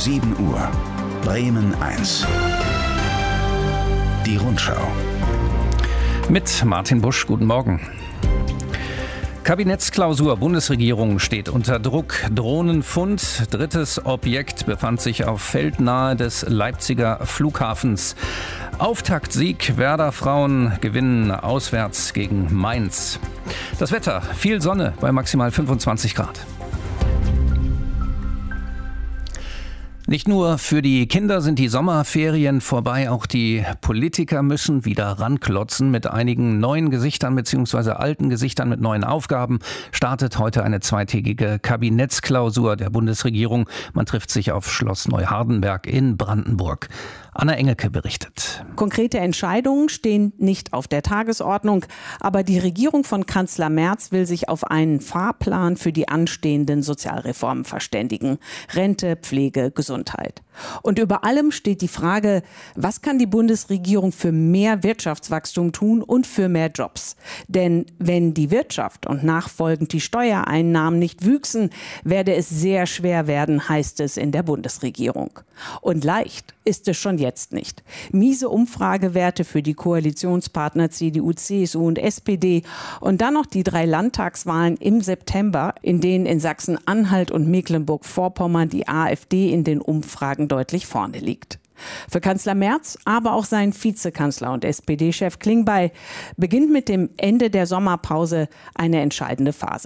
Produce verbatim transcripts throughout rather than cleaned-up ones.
sieben Uhr. Bremen eins. Die Rundschau. Mit Martin Busch, guten Morgen. Kabinettsklausur, Bundesregierung steht unter Druck. Drohnenfund, drittes Objekt befand sich auf Feld nahe des Leipziger Flughafens. Auftaktsieg, Werder Frauen gewinnen auswärts gegen Mainz. Das Wetter, viel Sonne bei maximal fünfundzwanzig Grad. Nicht nur für die Kinder sind die Sommerferien vorbei, auch die Politiker müssen wieder ranklotzen. Mit einigen neuen Gesichtern bzw. alten Gesichtern mit neuen Aufgaben startet heute eine zweitägige Kabinettsklausur der Bundesregierung. Man trifft sich auf Schloss Neuhardenberg in Brandenburg. Anna Engelke berichtet. Konkrete Entscheidungen stehen nicht auf der Tagesordnung, aber die Regierung von Kanzler Merz will sich auf einen Fahrplan für die anstehenden Sozialreformen verständigen. Rente, Pflege, Gesundheit. Und über allem steht die Frage, was kann die Bundesregierung für mehr Wirtschaftswachstum tun und für mehr Jobs? Denn wenn die Wirtschaft und nachfolgend die Steuereinnahmen nicht wüchsen, werde es sehr schwer werden, heißt es in der Bundesregierung. Und leicht ist es schon jetzt nicht. Miese Umfragewerte für die Koalitionspartner C D U, C S U und S P D und dann noch die drei Landtagswahlen im September, in denen in Sachsen-Anhalt und Mecklenburg-Vorpommern die AfD in den Umfragen deutlich vorne liegt. Für Kanzler Merz, aber auch seinen Vizekanzler und S P D-Chef Klingbeil beginnt mit dem Ende der Sommerpause eine entscheidende Phase.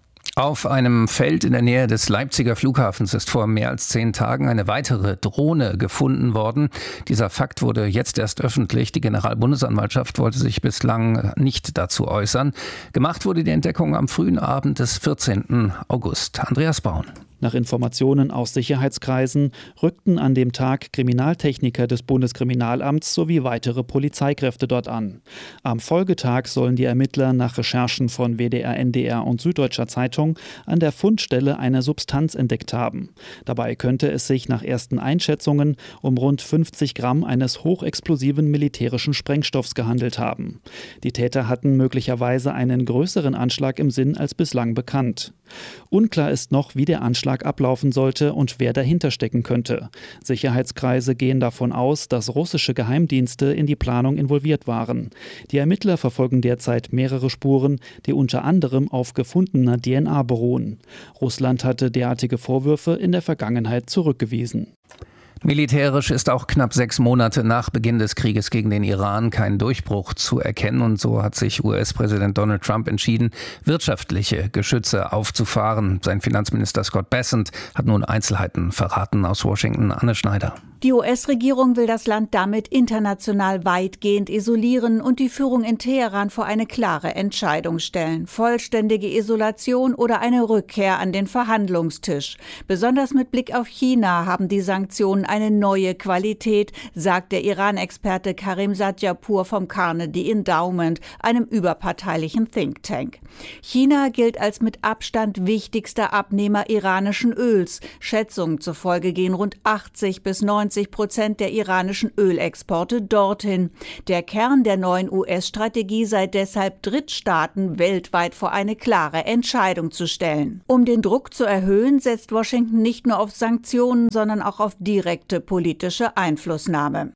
Auf einem Feld in der Nähe des Leipziger Flughafens ist vor mehr als zehn Tagen eine weitere Drohne gefunden worden. Dieser Fakt wurde jetzt erst öffentlich. Die Generalbundesanwaltschaft wollte sich bislang nicht dazu äußern. Gemacht wurde die Entdeckung am frühen Abend des vierzehnten August. Andreas Baun. Nach Informationen aus Sicherheitskreisen rückten an dem Tag Kriminaltechniker des Bundeskriminalamts sowie weitere Polizeikräfte dort an. Am Folgetag sollen die Ermittler nach Recherchen von W D R, N D R und Süddeutscher Zeitung an der Fundstelle eine Substanz entdeckt haben. Dabei könnte es sich nach ersten Einschätzungen um rund fünfzig Gramm eines hochexplosiven militärischen Sprengstoffs gehandelt haben. Die Täter hatten möglicherweise einen größeren Anschlag im Sinn als bislang bekannt. Unklar ist noch, wie der Anschlag ablaufen sollte und wer dahinter stecken könnte. Sicherheitskreise gehen davon aus, dass russische Geheimdienste in die Planung involviert waren. Die Ermittler verfolgen derzeit mehrere Spuren, die unter anderem auf gefundener D N A beruhen. Russland hatte derartige Vorwürfe in der Vergangenheit zurückgewiesen. Militärisch ist auch knapp sechs Monate nach Beginn des Krieges gegen den Iran kein Durchbruch zu erkennen. Und so hat sich U S-Präsident Donald Trump entschieden, wirtschaftliche Geschütze aufzufahren. Sein Finanzminister Scott Bessent hat nun Einzelheiten verraten. Aus Washington, Anne Schneider. Die U S-Regierung will das Land damit international weitgehend isolieren und die Führung in Teheran vor eine klare Entscheidung stellen. Vollständige Isolation oder eine Rückkehr an den Verhandlungstisch. Besonders mit Blick auf China haben die Sanktionen eine neue Qualität, sagt der Iran-Experte Karim Sadjapur vom Carnegie Endowment, einem überparteilichen Think Tank. China gilt als mit Abstand wichtigster Abnehmer iranischen Öls. Schätzungen zufolge gehen rund achtzig bis neunzig Prozent der iranischen Ölexporte dorthin. Der Kern der neuen U S-Strategie sei deshalb, Drittstaaten weltweit vor eine klare Entscheidung zu stellen. Um den Druck zu erhöhen, setzt Washington nicht nur auf Sanktionen, sondern auch auf direkte politische Einflussnahme.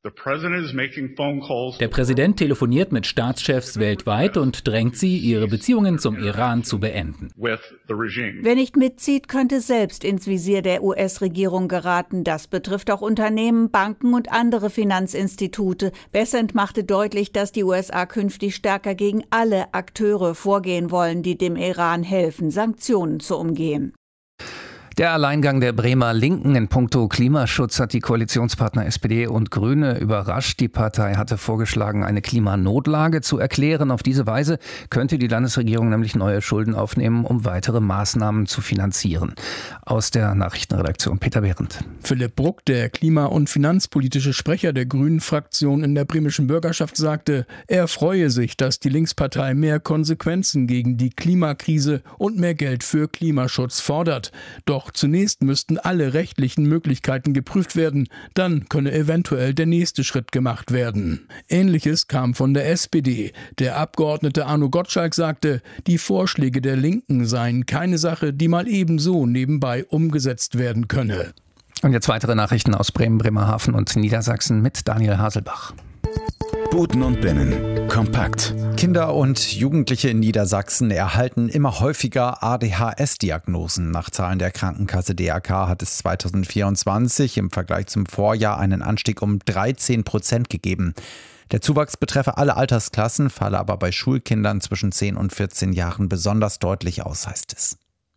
Der Präsident telefoniert mit Staatschefs weltweit und drängt sie, ihre Beziehungen zum Iran zu beenden. Wer nicht mitzieht, könnte selbst ins Visier der U S-Regierung geraten. Das betrifft auch Unternehmen, Banken und andere Finanzinstitute. Bessent machte deutlich, dass die U S A künftig stärker gegen alle Akteure vorgehen wollen, die dem Iran helfen, Sanktionen zu umgehen. Der Alleingang der Bremer Linken in puncto Klimaschutz hat die Koalitionspartner S P D und Grüne überrascht. Die Partei hatte vorgeschlagen, eine Klimanotlage zu erklären. Auf diese Weise könnte die Landesregierung nämlich neue Schulden aufnehmen, um weitere Maßnahmen zu finanzieren. Aus der Nachrichtenredaktion Peter Behrendt. Philipp Bruck, der klima- und finanzpolitische Sprecher der Grünen-Fraktion in der bremischen Bürgerschaft, sagte, er freue sich, dass die Linkspartei mehr Konsequenzen gegen die Klimakrise und mehr Geld für Klimaschutz fordert. Doch zunächst müssten alle rechtlichen Möglichkeiten geprüft werden, dann könne eventuell der nächste Schritt gemacht werden. Ähnliches kam von der S P D. Der Abgeordnete Arno Gottschalk sagte, die Vorschläge der Linken seien keine Sache, die mal ebenso nebenbei umgesetzt werden könne. Und jetzt weitere Nachrichten aus Bremen, Bremerhaven und Niedersachsen mit Daniel Haselbach. Buten und Binnen. Kompakt. Kinder und Jugendliche in Niedersachsen erhalten immer häufiger A D H S-Diagnosen. Nach Zahlen der Krankenkasse D R K hat es zweitausendvierundzwanzig im Vergleich zum Vorjahr einen Anstieg um dreizehn Prozent gegeben. Der Zuwachs betreffe alle Altersklassen, falle aber bei Schulkindern zwischen zehn und vierzehn Jahren besonders deutlich aus, heißt es.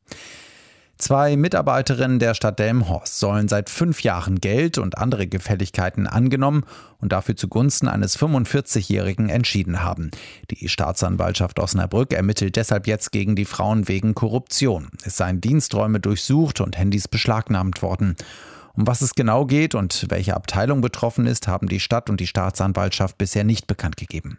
Zwei Mitarbeiterinnen der Stadt Delmenhorst sollen seit fünf Jahren Geld und andere Gefälligkeiten angenommen und dafür zugunsten eines fünfundvierzigjährigen entschieden haben. Die Staatsanwaltschaft Osnabrück ermittelt deshalb jetzt gegen die Frauen wegen Korruption. Es seien Diensträume durchsucht und Handys beschlagnahmt worden. Um was es genau geht und welche Abteilung betroffen ist, haben die Stadt und die Staatsanwaltschaft bisher nicht bekannt gegeben.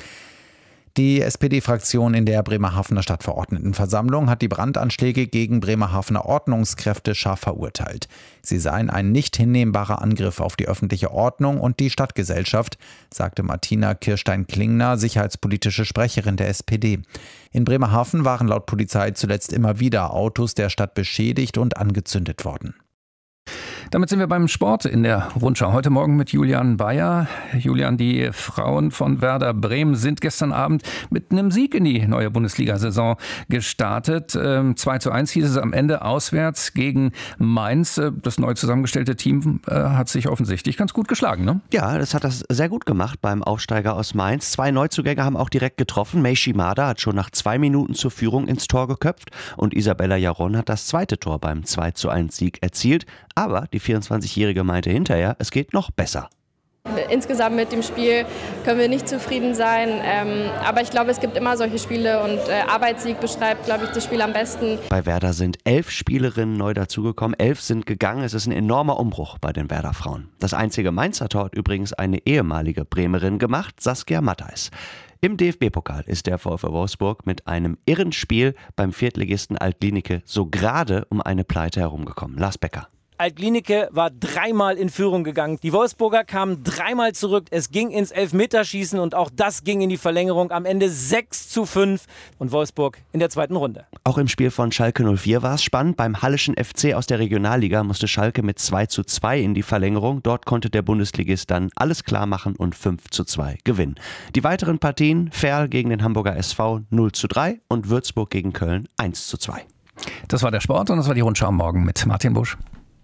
Die S P D-Fraktion in der Bremerhavener Stadtverordnetenversammlung hat die Brandanschläge gegen Bremerhavener Ordnungskräfte scharf verurteilt. Sie seien ein nicht hinnehmbarer Angriff auf die öffentliche Ordnung und die Stadtgesellschaft, sagte Martina Kirstein-Klingner, sicherheitspolitische Sprecherin der S P D. In Bremerhaven waren laut Polizei zuletzt immer wieder Autos der Stadt beschädigt und angezündet worden. Damit sind wir beim Sport in der Rundschau. Heute Morgen mit Julian Bayer. Julian, die Frauen von Werder Bremen sind gestern Abend mit einem Sieg in die neue Bundesliga-Saison gestartet. Ähm, zwei zu eins hieß es am Ende auswärts gegen Mainz. Das neu zusammengestellte Team äh, hat sich offensichtlich ganz gut geschlagen, ne? Ja, das hat das sehr gut gemacht beim Aufsteiger aus Mainz. Zwei Neuzugänge haben auch direkt getroffen. Mei Shimada hat schon nach zwei Minuten zur Führung ins Tor geköpft und Isabella Jaron hat das zweite Tor beim zwei zu eins Sieg erzielt. Aber die vierundzwanzigjährige meinte hinterher, es geht noch besser. Insgesamt mit dem Spiel können wir nicht zufrieden sein, ähm, aber ich glaube, es gibt immer solche Spiele und äh, Arbeitssieg beschreibt, glaube ich, das Spiel am besten. Bei Werder sind elf Spielerinnen neu dazugekommen, elf sind gegangen. Es ist ein enormer Umbruch bei den Werder-Frauen. Das einzige Mainzer Tor hat übrigens eine ehemalige Bremerin gemacht, Saskia Matthijs. Im D F B-Pokal ist der VfL Wolfsburg mit einem irren Spiel beim Viertligisten Alt-Glienicke so gerade um eine Pleite herumgekommen. Lars Becker. Alt-Glienicke war dreimal in Führung gegangen. Die Wolfsburger kamen dreimal zurück. Es ging ins Elfmeterschießen und auch das ging in die Verlängerung. Am Ende sechs zu fünf und Wolfsburg in der zweiten Runde. Auch im Spiel von Schalke null vier war es spannend. Beim Halleschen F C aus der Regionalliga musste Schalke mit zwei zu zwei in die Verlängerung. Dort konnte der Bundesligist dann alles klar machen und fünf zu zwei gewinnen. Die weiteren Partien: Ferl gegen den Hamburger S V null zu drei und Würzburg gegen Köln eins zu zwei. Das war der Sport und das war die Rundschau morgen mit Martin Busch.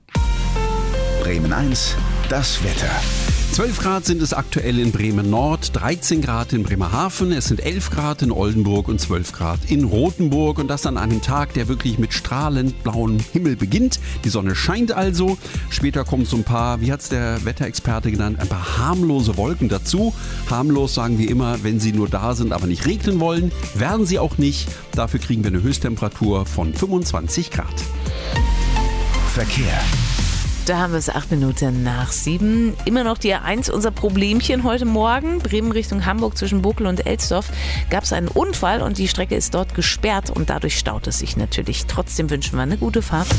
Bremen eins, das Wetter. zwölf Grad sind es aktuell in Bremen Nord, dreizehn Grad in Bremerhaven, es sind elf Grad in Oldenburg und zwölf Grad in Rothenburg. Und das an einem Tag, der wirklich mit strahlend blauem Himmel beginnt. Die Sonne scheint also. Später kommen so ein paar, wie hat es der Wetterexperte genannt, ein paar harmlose Wolken dazu. Harmlos sagen wir immer, wenn sie nur da sind, aber nicht regnen wollen. Werden sie auch nicht. Dafür kriegen wir eine Höchsttemperatur von fünfundzwanzig Grad. Verkehr. Da haben wir es acht Minuten nach sieben. Immer noch die A eins, unser Problemchen heute Morgen. Bremen Richtung Hamburg zwischen Bokel und Elsdorf gab es einen Unfall und die Strecke ist dort gesperrt und dadurch staut es sich natürlich. Trotzdem wünschen wir eine gute Fahrt.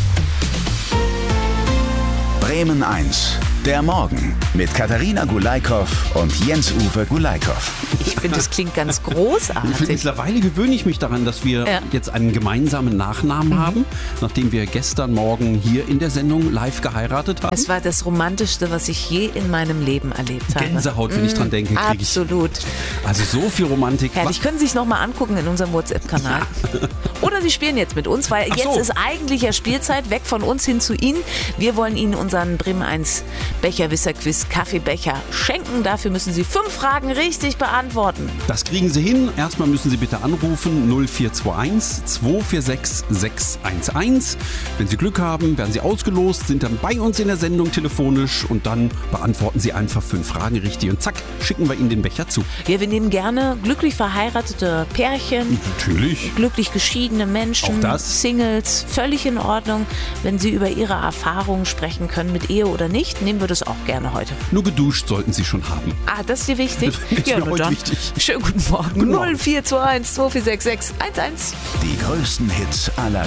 Bremen eins, der Morgen mit Katharina Gulaikow und Jens-Uwe Gulaikow. Ich finde, das klingt ganz großartig. Ich finde, mittlerweile gewöhne ich mich daran, dass wir ja. jetzt einen gemeinsamen Nachnamen mhm. haben, nachdem wir gestern Morgen hier in der Sendung live geheiratet haben. Es war das Romantischste, was ich je in meinem Leben erlebt habe. Gänsehaut, wenn ich dran denke, kriege ich. Absolut. Also so viel Romantik. Herrlich, können Sie sich nochmal angucken in unserem WhatsApp-Kanal. Ja. Oder Sie spielen jetzt mit uns, weil Ach jetzt so. ist eigentlich ja Spielzeit, weg von uns hin zu Ihnen. Wir wollen Ihnen unseren Bremen eins Becher-Wisser-Quiz Kaffeebecher schenken. Dafür müssen Sie fünf Fragen richtig beantworten. Das kriegen Sie hin. Erstmal müssen Sie bitte anrufen null vier zwei eins zwei vier sechs sechs eins eins. Wenn Sie Glück haben, werden Sie ausgelost, sind dann bei uns in der Sendung telefonisch und dann beantworten Sie einfach fünf Fragen richtig und zack, schicken wir Ihnen den Becher zu. Ja, wir nehmen gerne glücklich verheiratete Pärchen. Natürlich. Glücklich geschiedene Menschen. Auch das. Singles. Völlig in Ordnung. Wenn Sie über Ihre Erfahrungen sprechen können mit Ehe oder nicht, nehmen wir das auch gerne heute. Nur geduscht sollten Sie schon haben. Ah, das ist dir wichtig? Das ist ja, mir heute dann. wichtig. Schönen guten Morgen. null vier zwei eins zwei vier sechs sechs eins eins. Die größten Hits aller